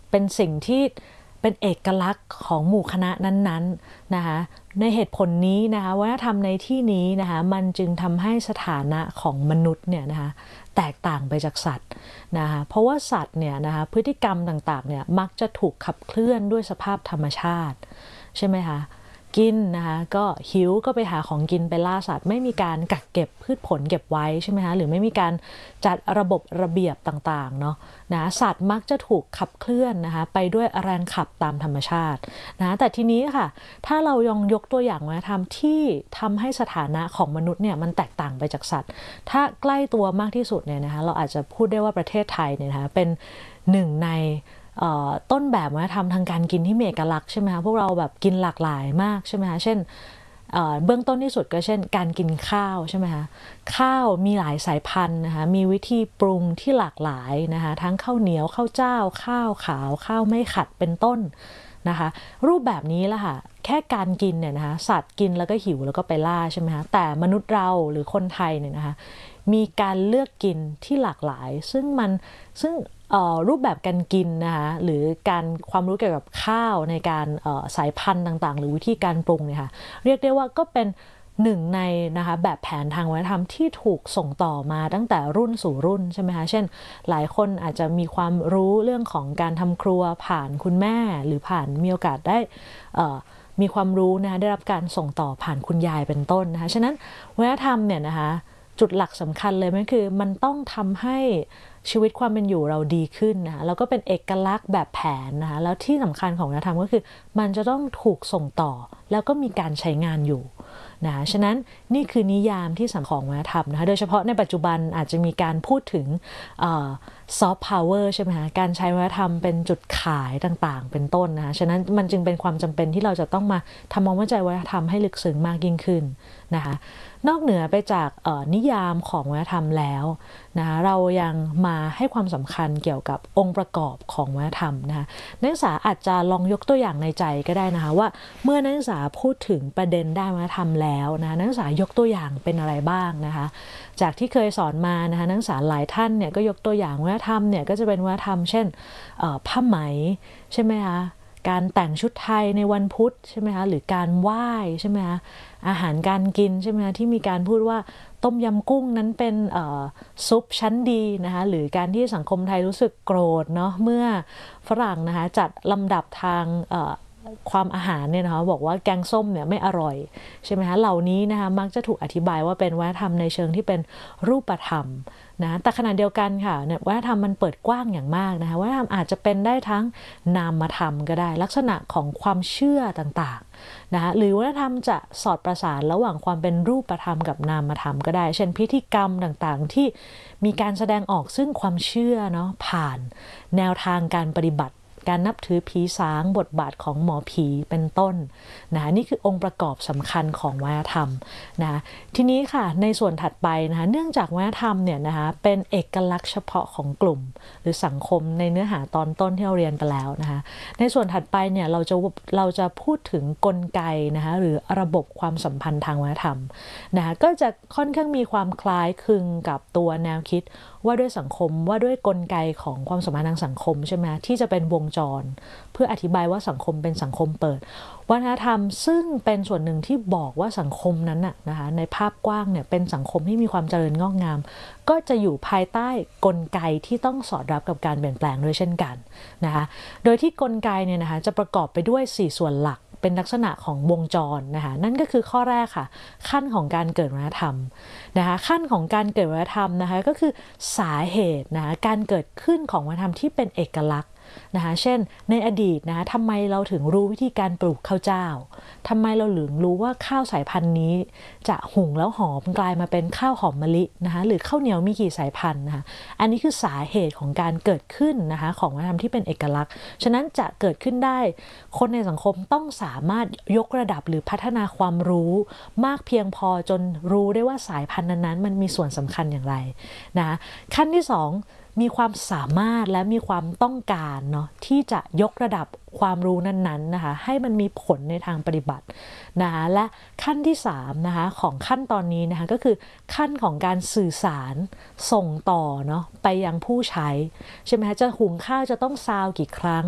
เป็นสิ่งที่เป็นเอกลักษณ์ของหมู่คณะนั้นๆนะคะในเหตุผลนี้นะคะวัฒนธรรมในที่นี้นะคะมันจึงทำให้สถานะของมนุษย์เนี่ยนะคะแตกต่างไปจากสัตว์นะคะเพราะว่าสัตว์เนี่ยนะคะพฤติกรรมต่างๆเนี่ยมักจะถูกขับเคลื่อนด้วยสภาพธรรมชาติใช่ไหมคะกินนะคะก็หิวก็ไปหาของกินไปล่าสัตว์ไม่มีการกักเก็บพืชผลเก็บไว้ใช่ไหมคะหรือไม่มีการจัดระบบระเบียบต่างๆเนาะนะสัตว์มักจะถูกขับเคลื่อนนะคะไปด้วยแรงขับตามธรรมชาตินะแต่ทีนี้ค่ะถ้าเรายกตัวอย่างวัฒนธรรมที่ทำให้สถานะของมนุษย์เนี่ยมันแตกต่างไปจากสัตว์ถ้าใกล้ตัวมากที่สุดเนี่ยนะคะเราอาจจะพูดได้ว่าประเทศไทยเนี่ยนะคะเป็นหนึ่งในต้นแบบวัฒนธรรมทางการกินที่มีเอกลักษณ์ใช่ไหมคะพวกเราแบบกินหลากหลายมากใช่ไหมคะเช่นเบื้องต้นที่สุดก็เช่นการกินข้าวใช่ไหมคะข้าวมีหลายสายพันธุ์นะคะมีวิธีปรุงที่หลากหลายนะคะทั้งข้าวเหนียวข้าวเจ้าข้าวขาวข้าวไม่ขัดเป็นต้นนะคะรูปแบบนี้แหละค่ะแค่การกินเนี่ยนะคะสัตว์กินแล้วก็หิวแล้วก็ไปล่าใช่ไหมคะแต่มนุษย์เราหรือคนไทยเนี่ยนะคะมีการเลือกกินที่หลากหลายซึ่งรูปแบบการกินนะคะหรือการความรู้เกี่ยวกับข้าวในการสายพันธุ์ต่างๆหรือวิธีการปรุงเนี่ยค่ะเรียกได้ว่าก็เป็นหนึ่งในนะคะแบบแผนทางวัฒนธรรมที่ถูกส่งต่อมาตั้งแต่รุ่นสู่รุ่นใช่ไหมคะเช่นหลายคนอาจจะมีความรู้เรื่องของการทำครัวผ่านคุณแม่หรือผ่านมีโอกาสได้มีความรู้นะคะได้รับการส่งต่อผ่านคุณยายเป็นต้นนะคะฉะนั้นวัฒนธรรมเนี่ยนะคะจุดหลักสำคัญเลยมันคือมันต้องทำให้ชีวิตความเป็นอยู่เราดีขึ้นนะแล้วก็เป็นเอกลักษณ์แบบแผนนะคะแล้วที่สำคัญของวัฒนธรรมก็คือมันจะต้องถูกส่งต่อแล้วก็มีการใช้งานอยู่นะฉะนั้นนี่คือนิยามที่สำคัญของวัฒนธรรมนะคะโดยเฉพาะในปัจจุบันอาจจะมีการพูดถึงซอฟต์พาวเวอร์ใช่ไหมคะการใช้วัฒนธรรมเป็นจุดขายต่างๆเป็นต้นนะคะฉะนั้นมันจึงเป็นความจำเป็นที่เราจะต้องมาทำความเข้าใจวัฒนธรรมให้ลึกซึ้งมากยิ่งขึ้นนะคะนอกเหนือไปจากนิยามของวัฒนธรรมแล้วนะคะเรายังมาให้ความสำคัญเกี่ยวกับองค์ประกอบของวัฒนธรรมนะคะนักศึกษาอาจจะลองยกตัวอย่างในใจก็ได้นะคะว่าเมื่อนักศึกษาพูดถึงประเด็นด้านวัฒนธรรมแล้วนะนักศึกษายกตัวอย่างเป็นอะไรบ้างนะคะจากที่เคยสอนมานะคะนักศึกษาหลายท่านเนี่ยก็ยกตัวอย่างวัฒนธรรมเนี่ยก็จะเป็นวัฒนธรรมเช่นผ้าไหมใช่ไหมคะการแต่งชุดไทยในวันพุธใช่ไหมคะหรือการไหว้ใช่ไหมคะอาหารการกินใช่ไหมคะที่มีการพูดว่าต้มยำกุ้งนั้นเป็นซุปชั้นดีนะคะหรือการที่สังคมไทยรู้สึกโกรธเนาะเมื่อฝรั่งนะคะจัดลำดับทางความอาหารเนี่ยนะคะบอกว่าแกงส้มเนี่ยไม่อร่อยใช่ไหมคะเหล่านี้นะคะมักจะถูกอธิบายว่าเป็นวัฒนธรรมในเชิงที่เป็นรูปธรรมนะแต่ขณะเดียวกันค่ะเนี่ยวัฒนธรรมมันเปิดกว้างอย่างมากนะคะวัฒนธรรมอาจจะเป็นได้ทั้งนามธรรมก็ได้ลักษณะของความเชื่อต่างๆนะคะหรือวัฒนธรรมจะสอดประสานระหว่างความเป็นรูปธรรมกับนามธรรมก็ได้เช่นพิธีกรรมต่างๆที่มีการแสดงออกซึ่งความเชื่อเนาะผ่านแนวทางการปฏิบัติการนับถือผีสางบทบาทของหมอผีเป็นต้นนะนี่คือองค์ประกอบสำคัญของวัฒนธรรมนะทีนี้ค่ะในส่วนถัดไปนะคะเนื่องจากวัฒนธรรมเนี่ยนะคะเป็นเอกลักษณ์เฉพาะของกลุ่มหรือสังคมในเนื้อหาตอนต้นที่เราเรียนไปแล้วนะคะในส่วนถัดไปเนี่ยเราจะพูดถึงกลไกนะคะหรือระบบความสัมพันธ์ทางวัฒนธรรมนะคะก็จะค่อนข้างมีความคล้ายคลึงกับตัวแนวคิดว่าด้วยสังคมว่าด้วยกลไกของความสัมพันธ์ทางสังคมใช่ไหมที่จะเป็นวงจรเพื่ออธิบายว่าสังคมเป็นสังคมเปิดวัฒนธรรมซึ่งเป็นส่วนหนึ่งที่บอกว่าสังคมนั้นนะคะในภาพกว้างเนี่ยเป็นสังคมที่มีความเจริญงอกงามก็จะอยู่ภายใต้กลไกที่ต้องสอดรับกับการเปลี่ยนแปลงด้วยเช่นกันนะคะโดยที่กลไกเนี่ยนะคะจะประกอบไปด้วย4ส่วนหลักเป็นลักษณะของวงจรนะคะนั่นก็คือข้อแรกค่ะขั้นของการเกิดวัฒนธรรมนะคะขั้นของการเกิดวัฒนธรรมนะคะก็คือสาเหตุนะคะการเกิดขึ้นของวัฒนธรรมที่เป็นเอกลักษณ์นะคะเช่นในอดีตนะคะทำไมเราถึงรู้วิธีการปลูกข้าวเจ้าทำไมเราถึงรู้ว่าข้าวสายพันธุ์นี้จะหุงแล้วหอมกลายมาเป็นข้าวหอมมะลินะคะหรือข้าวเหนียวมีกี่สายพันธุ์นะคะอันนี้คือสาเหตุของการเกิดขึ้นนะคะของวัฒนธรรมที่เป็นเอกลักษณ์ฉะนั้นจะเกิดขึ้นได้คนในสังคมต้องสามารถยกระดับหรือพัฒนาความรู้มากเพียงพอจนรู้ได้ว่าสายพันธุ์นั้นๆมันมีส่วนสำคัญอย่างไรนะคะขั้นที่2มีความสามารถและมีความต้องการเนาะที่จะยกระดับความรู้นั้นๆนะคะให้มันมีผลในทางปฏิบัตินะคะและขั้นที่3นะคะของขั้นตอนนี้นะคะก็คือขั้นของการสื่อสารส่งต่อเนาะไปยังผู้ใช้ใช่ไหมคะจะหุงข้าวจะต้องซาวกี่ครั้ง